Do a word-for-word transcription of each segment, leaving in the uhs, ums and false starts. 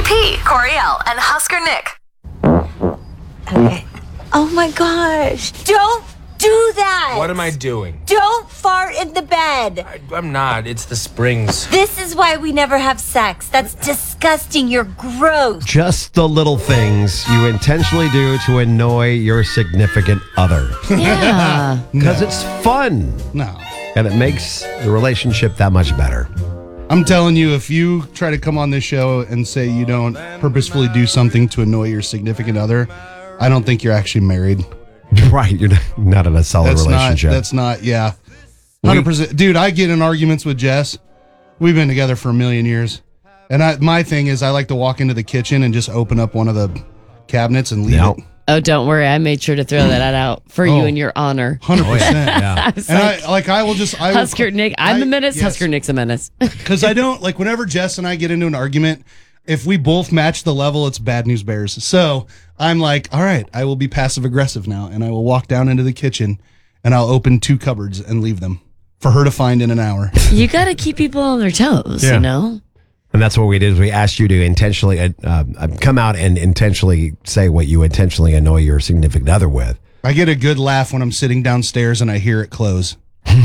P, Coriel, and Husker Nick. Okay. Oh my gosh. Don't do that. What am I doing? Don't fart in the bed. I, I'm not. It's the springs. This is why we never have sex. That's disgusting. You're gross. Just the little things you intentionally do to annoy your significant other. Yeah. Because it's fun. No. And it makes the relationship that much better. I'm telling you, if you try to come on this show and say you don't purposefully do something to annoy your significant other, I don't think you're actually married. Right. You're not in a solid That's relationship. Not, that's not, yeah. one hundred percent. Dude, I get in arguments with Jess. We've been together for a million years. And I, my thing is I like to walk into the kitchen and just open up one of the cabinets and leave Nope. it. Oh, don't worry. I made sure to throw that out for Oh. you and your honor. one hundred percent. Yeah. I was And like, I, like, I will just... I will- Husker Nick, I'm I- a menace. yes. Husker Nick's a menace. Because I don't, like, whenever Jess and I get into an argument, if we both match the level, it's bad news bears. So I'm like, all right, I will be passive aggressive now, and I will walk down into the kitchen, and I'll open two cupboards and leave them for her to find in an hour. You got to keep people on their toes, Yeah. you know? And that's what we did. Is we asked you to intentionally uh, uh, come out and intentionally say what you intentionally annoy your significant other with. I get a good laugh when I'm sitting downstairs and I hear it close.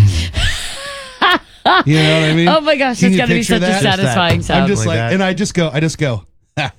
You know what I mean? Oh my gosh, Can that's you got to be picture such a that? satisfying sound. I'm just like like, that. and I just go, I just go, "Ha."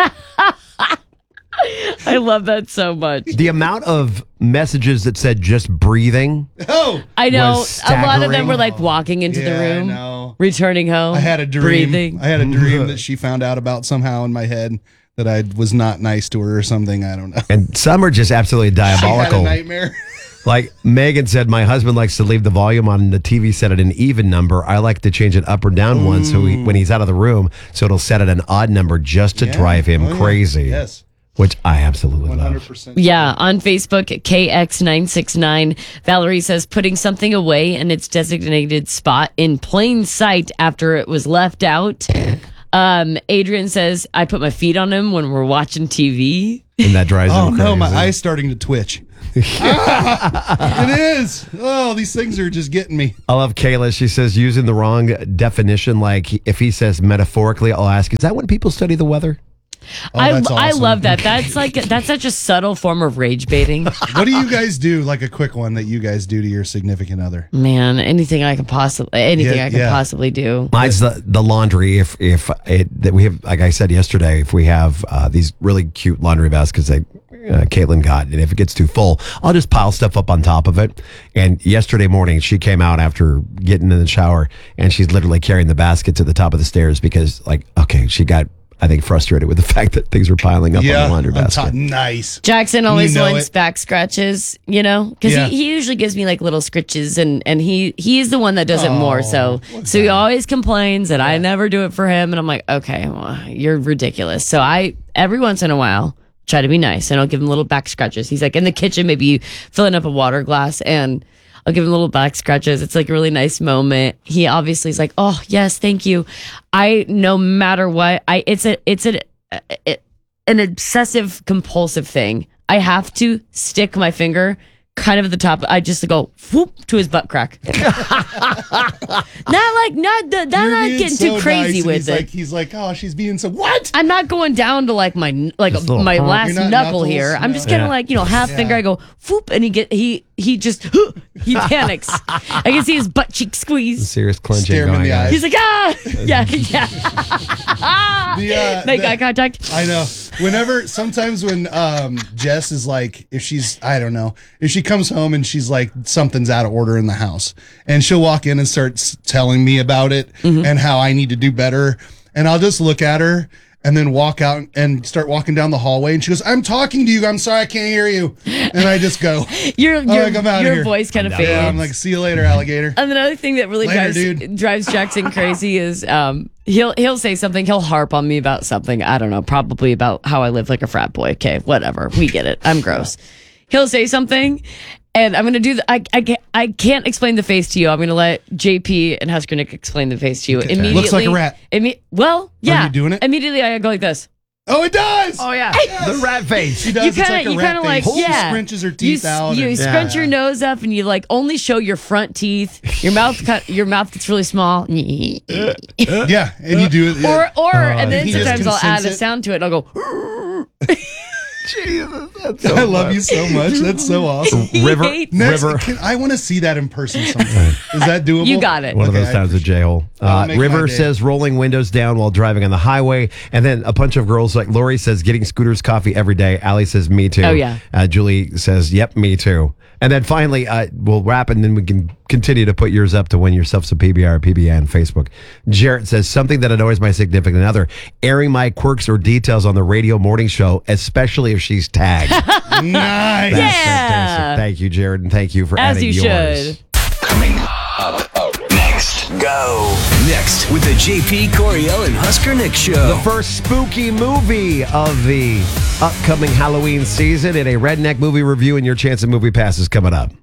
I love that so much. The amount of messages that said just breathing. oh, I know was a lot of them staggering. were like walking into Yeah, the I room, know. returning home. I had a dream. breathing. I had a dream that she found out about somehow in my head that I was not nice to her or something. I don't know. And some are just absolutely I had a diabolical. nightmare. Like Megan said, my husband likes to leave the volume on the T V set at an even number. I like to change it up or down one so he, when he's out of the room, so it'll set at an odd number just to Yeah. drive him Oh, yeah. crazy. Yes, Which I absolutely one love. hundred percent. Yeah, on Facebook, K X nine six nine, Valerie says putting something away in its designated spot in plain sight after it was left out. Um, Adrian says, I put my feet on him when we're watching T V. And that drives Oh him crazy. no, my eye's starting to twitch. Ah, it is. Oh, these things are just getting me. I love Kayla. She says using the wrong definition. Like if he says metaphorically, I'll ask, is that when people study the weather? Oh, I, that's I awesome. love that. That's like that's such a subtle form of rage baiting. What do you guys do? Like a quick one that you guys do to your significant other? Man, anything I could possibly anything Yeah, I could yeah. possibly do. Mine's the, the laundry. If if it that we have, like I said yesterday, if we have uh, these really cute laundry baskets that uh, Caitlin got, and if it gets too full, I'll just pile stuff up on top of it. And yesterday morning, she came out after getting in the shower, and she's literally carrying the basket to the top of the stairs because, like, okay, she got, I think, frustrated with the fact that things were piling up on the laundry on basket. top. Nice. Jackson always You know wants it. back scratches, you know, because Yeah. he, he usually gives me like little scritches, and and he he's the one that does it more. So so he always complains that I never do it for him, and I'm like, okay, well, you're ridiculous. So I every once in a while try to be nice, and I'll give him little back scratches. He's like in the kitchen, maybe filling up a water glass, and I'll give him little back scratches. It's like a really nice moment. He obviously is like, oh yes, thank you. I no matter what, I it's a it's a it, an obsessive compulsive thing. I have to stick my finger kind of at the top. I just go whoop to his butt crack. not like not the, not, You're not being getting so too crazy nice, and with he's it. Like, he's like, oh, she's being so what? I'm not going down to like my like Just a little my hump. last You're not knuckle knuckles, here. I'm no. just kind of Yeah. like, you know, half finger. I go whoop, and he get he he just he panics. I can see his butt cheek squeeze. Serious clenching Stare him in going the on. eyes. He's like, ah, yeah, yeah. The, uh, Make the- eye contact. I know. Whenever, sometimes when um, Jess is like, if she's, I don't know, if she comes home and she's like, something's out of order in the house, and she'll walk in and start s- telling me about it and how I need to do better. And I'll just look at her and then walk out and start walking down the hallway. And she goes, I'm talking to you. I'm sorry, I can't hear you. And I just go, Your your, like, I'm outta your here. voice kind of I'm fades. done. yeah, I'm like, see you later, alligator. And another thing that really Later, drives dude. drives Jackson crazy is um he'll he'll say something, he'll harp on me about something. I don't know, probably about how I live like a frat boy. Okay, whatever, we get it. I'm gross. He'll say something, and I'm gonna do the. I I can't, I can't explain the face to you. I'm gonna let J P and Husker Nick explain the face to you immediately. Looks like a rat. Imme- well, yeah. you doing it? Immediately, I go like this. Oh, it does. Oh yeah. The rat face. She does. You It's kind of, like a you rat kind of like, face. She yeah. scrunches her you, teeth s- out. You and- scrunch your nose up, and you like only show your front teeth. Your mouth, cut, your mouth gets really small. or, Yeah, and you do it. or, and then He just sometimes I'll add consents a it. sound to it. and I'll go. Jesus, that's I love you so much. That's so awesome. He River, hates- Next, River. can- I want to see that in person sometime. Is that doable? You got it. One of Okay, those I times a J-hole. That'll Uh, make my River day. says rolling windows down while driving on the highway. And then a bunch of girls like Lori says getting Scooter's coffee every day. Allie says me too. Oh, yeah. Uh, Julie says, yep, me too. And then finally, uh, we'll wrap and then we can continue to put yours up to win yourself some P B R or P B A on Facebook. Jarrett says something that annoys my significant other, airing my quirks or details on the radio morning show, especially if she's tagged. That's Nice. fantastic. Thank you, Jared, and thank you for As adding you yours. should. Coming up, up next. Go. Next with the J P Coriel and Husker Nick show. The first spooky movie of the upcoming Halloween season and a redneck movie review, and your chance at movie pass is coming up.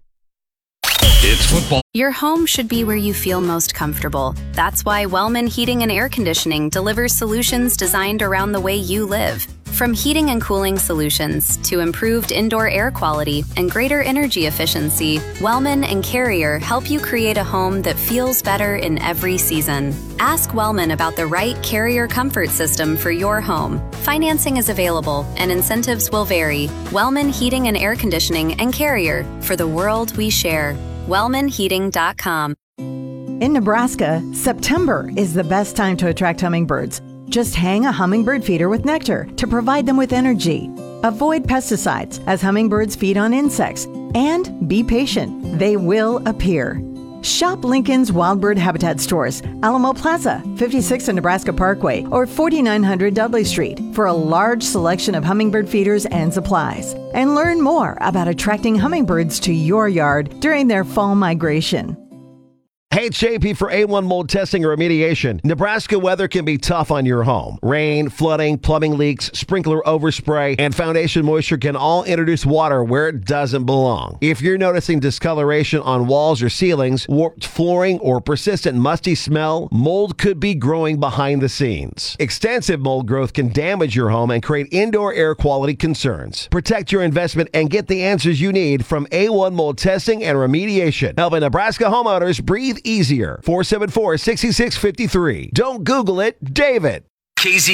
It's football. Your home should be where you feel most comfortable. That's why Wellman Heating and Air Conditioning delivers solutions designed around the way you live. From heating and cooling solutions to improved indoor air quality and greater energy efficiency, Wellman and Carrier help you create a home that feels better in every season. Ask Wellman about the right Carrier comfort system for your home. Financing is available and incentives will vary. Wellman Heating and Air Conditioning and Carrier, for the world we share. wellman heating dot com. In Nebraska, September is the best time to attract hummingbirds. Just hang a hummingbird feeder with nectar to provide them with energy. Avoid pesticides as hummingbirds feed on insects. And be patient, they will appear. Shop Lincoln's Wildbird Habitat stores, Alamo Plaza, fifty-six and Nebraska Parkway, or forty-nine hundred Dudley Street for a large selection of hummingbird feeders and supplies. And learn more about attracting hummingbirds to your yard during their fall migration. Hey, it's J P for A one mold testing or remediation. Nebraska weather can be tough on your home. Rain, flooding, plumbing leaks, sprinkler overspray, and foundation moisture can all introduce water where it doesn't belong. If you're noticing discoloration on walls or ceilings, warped flooring, or persistent musty smell, mold could be growing behind the scenes. Extensive mold growth can damage your home and create indoor air quality concerns. Protect your investment and get the answers you need from A one mold testing and remediation. Helping Nebraska homeowners breathe easier. four seven four, six six five three. Don't Google it, David. K Z